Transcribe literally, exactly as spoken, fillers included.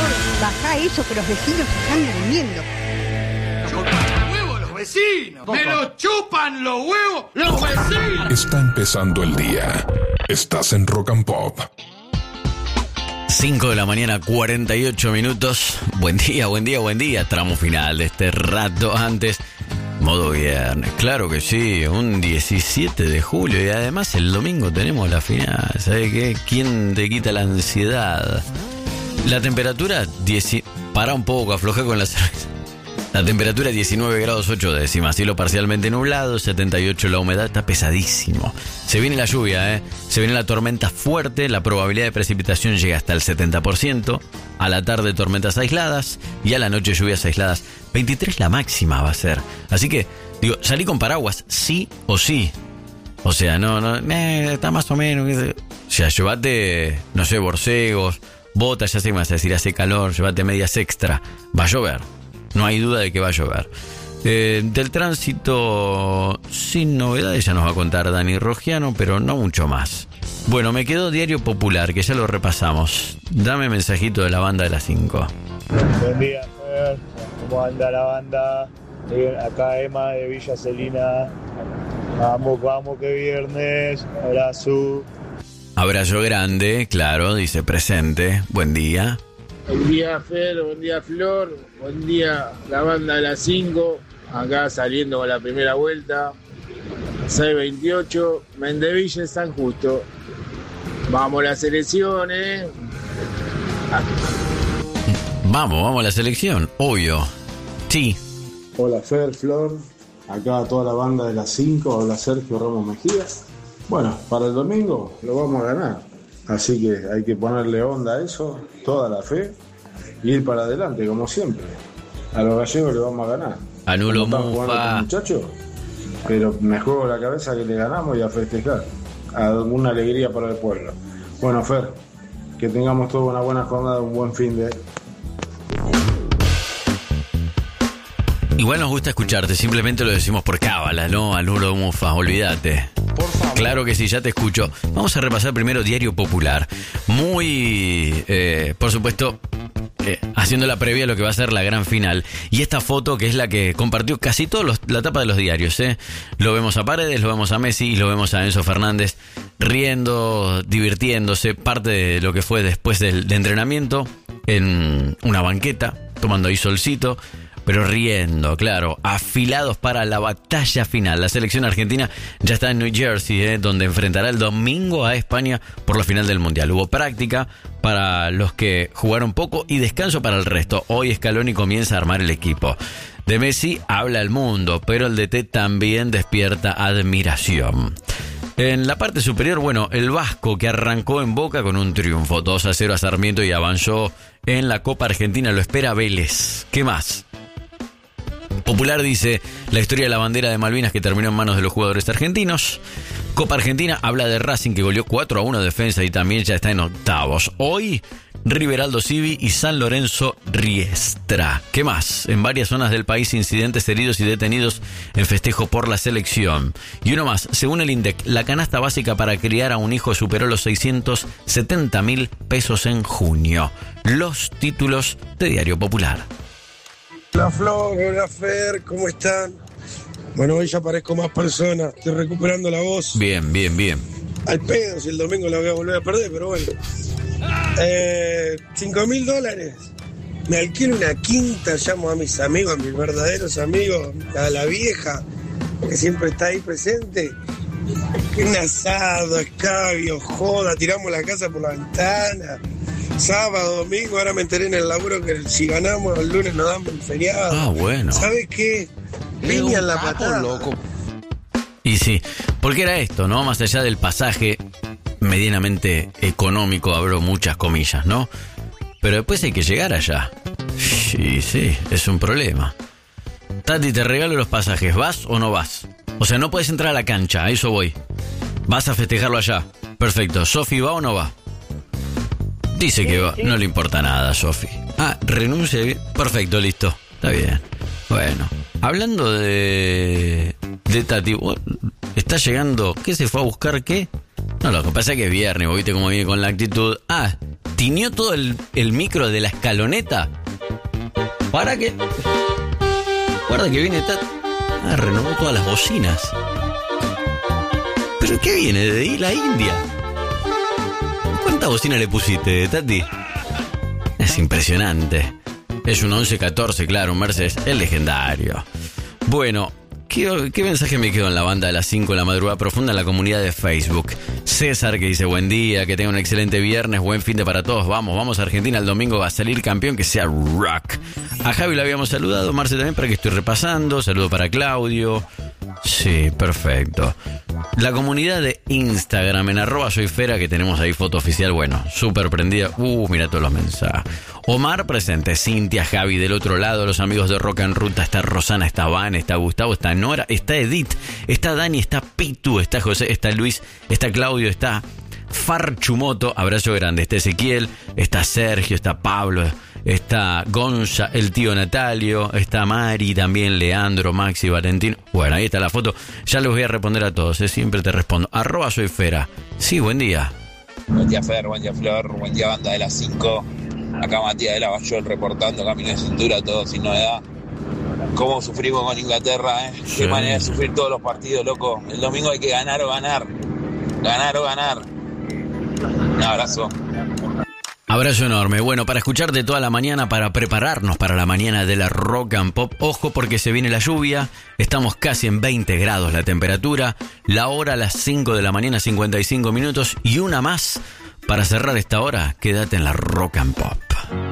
bajá eso, que los vecinos están durmiendo. ¡Chupan los huevos los vecinos! ¡Me los chupan los huevos los vecinos! Está empezando el día. Estás en Rock and Pop. cinco de la mañana, cuarenta y ocho minutos. Buen día, buen día, buen día. Tramo final de este rato antes. Modo viernes, claro que sí. Un diecisiete de julio. Y además el domingo tenemos la final. ¿Sabe qué? ¿Quién te quita la ansiedad? La temperatura, diez... para un poco, afloja con la cerveza. La temperatura diecinueve grados ocho décimas, cielo parcialmente nublado, setenta y ocho la humedad, está pesadísimo. Se viene la lluvia, ¿eh? Se viene la tormenta fuerte, la probabilidad de precipitación llega hasta el setenta por ciento. A la tarde tormentas aisladas y a la noche lluvias aisladas. veintitrés la máxima va a ser. Así que, digo, salí con paraguas, sí o sí. O sea, no, no, eh, está más o menos. O sea, llévate, no sé, borcegos, botas, ya sé que me vas a decir, hace calor, llévate medias extra. Va a llover. No hay duda de que va a llover. Eh, del tránsito, sin novedades, ya nos va a contar Dani Rogiano, pero no mucho más. Bueno, me quedó Diario Popular, que ya lo repasamos. Dame mensajito de la banda de las cinco. Buen día, Fer. ¿Cómo anda la banda? Eh, acá Emma de Villa Celina. Vamos, vamos, que viernes. Abrazo. Abrazo grande, claro, dice presente. Buen día. Buen día, Fer, buen día, Flor, buen día, la banda de las cinco, acá saliendo con la primera vuelta, seis veintiocho, Mendeville, San Justo. Vamos a la selección, ¿eh? Ah. Vamos, vamos a la selección, obvio. Sí. Hola, Fer, Flor, acá toda la banda de las cinco, hola Sergio Ramos Mejía. Bueno, para el domingo lo vamos a ganar. Así que hay que ponerle onda a eso, toda la fe, y ir para adelante, como siempre. A los gallegos le vamos a ganar. Anulo Mufa. Muchachos, pero me juego la cabeza que le ganamos y a festejar. A una alegría para el pueblo. Bueno, Fer, que tengamos toda una buena jornada, un buen fin de... Igual nos gusta escucharte, simplemente lo decimos por cábala, ¿no? Anulo Mufa, olvídate. Por favor. Claro que sí, ya te escucho. Vamos a repasar primero Diario Popular. Muy, eh, por supuesto, eh, haciendo la previa a lo que va a ser la gran final. Y esta foto que es la que compartió casi toda la tapa de los diarios, ¿eh? Lo vemos a Paredes, lo vemos a Messi y lo vemos a Enzo Fernández riendo, divirtiéndose. Parte de lo que fue después del de entrenamiento en una banqueta, tomando ahí solcito. Pero riendo, claro, afilados para la batalla final. La selección argentina ya está en New Jersey, ¿eh? Donde enfrentará el domingo a España por la final del Mundial. Hubo práctica para los que jugaron poco y descanso para el resto. Hoy Scaloni comienza a armar el equipo. De Messi habla el mundo, pero el D T también despierta admiración. En la parte superior, bueno, el Vasco que arrancó en Boca con un triunfo dos a cero a Sarmiento y avanzó en la Copa Argentina. Lo espera Vélez. ¿Qué más? Popular dice la historia de la bandera de Malvinas que terminó en manos de los jugadores argentinos. Copa Argentina habla de Racing que goleó cuatro a uno Defensa y también ya está en octavos. Hoy River Aldo Civi y San Lorenzo Riestra. ¿Qué más? En varias zonas del país incidentes, heridos y detenidos en festejo por la selección. Y uno más, según el INDEC, la canasta básica para criar a un hijo superó los seiscientos setenta mil pesos en junio. Los títulos de Diario Popular. Hola Flor, hola Fer, ¿cómo están? Bueno, hoy ya parezco más persona, estoy recuperando la voz. Bien, bien, bien. Al pedo, si el domingo la voy a volver a perder, pero bueno. Eh, cinco mil dólares. Me alquilo una quinta, llamo a mis amigos, a mis verdaderos amigos, a la vieja, que siempre está ahí presente. Un asado, escabio, joda, tiramos la casa por la ventana. Sábado, domingo, ahora me enteré en el laburo que si ganamos el lunes nos damos un feriado. Ah, bueno. ¿Sabes qué? Piña en la patada. Loco. Y sí, porque era esto, ¿no? Más allá del pasaje medianamente económico, abro muchas comillas, ¿no? Pero después hay que llegar allá. Sí, sí, es un problema. Tati, te regalo los pasajes, ¿vas o no vas? O sea, no puedes entrar a la cancha, a eso voy. ¿Vas a festejarlo allá? Perfecto, ¿Sofi va o no va? Dice que va, no le importa nada, Sofi. Ah, renuncia. Perfecto, listo. Está bien. Bueno, hablando de de Tati, está llegando. ¿Qué se fue a buscar? ¿Qué? No, lo que pasa es que es viernes, vos viste cómo viene con la actitud. Ah, tiñó todo el, el micro de la escaloneta. ¿Para qué? Guarda que viene... Ta- ah, renovó todas las bocinas. ¿Pero qué viene? ¿De la India? ¿Cuántas bocinas le pusiste, Tati? Es impresionante. Es un once catorce, claro, un Mercedes, el legendario. Bueno, ¿qué, qué mensaje me quedó en la banda de las cinco de la madrugada profunda en la comunidad de Facebook? César, que dice buen día, que tenga un excelente viernes, buen fin de para todos. Vamos, vamos a Argentina, el domingo va a salir campeón, que sea rock. A Javi la habíamos saludado, Marce también, para que estoy repasando. Saludo para Claudio. Sí, perfecto. La comunidad de Instagram en arroba soyfera, que tenemos ahí foto oficial, bueno, súper prendida. Uh, mira todos los mensajes. Omar presente, Cintia, Javi del otro lado, los amigos de Rock en Ruta, está Rosana, está Van, está Gustavo, está Nora, está Edith, está Dani, está Pitu, está José, está Luis, está Claudio, está Farchumoto, abrazo grande, está Ezequiel, está Sergio, está Pablo, está Gonza, el tío Natalio, está Mari, también Leandro, Maxi, Valentín. Bueno, ahí está la foto. Ya les voy a responder a todos, ¿eh? Siempre te respondo. Arroba soy Fera. Sí, buen día. Buen día, Fer, buen día, Flor, buen día, banda de las cinco. Acá Matías de Lavallol reportando, camino de cintura, todo sin novedad. ¿Cómo sufrimos con Inglaterra, eh? Sí. Qué manera de sufrir todos los partidos, loco. El domingo hay que ganar o ganar. Ganar o ganar. Un abrazo. Abrazo enorme. Bueno, para escucharte toda la mañana, para prepararnos para la mañana de la Rock and Pop, ojo porque se viene la lluvia, estamos casi en veinte grados la temperatura, la hora a las cinco de la mañana, cincuenta y cinco minutos, y una más para cerrar esta hora, quédate en la Rock and Pop.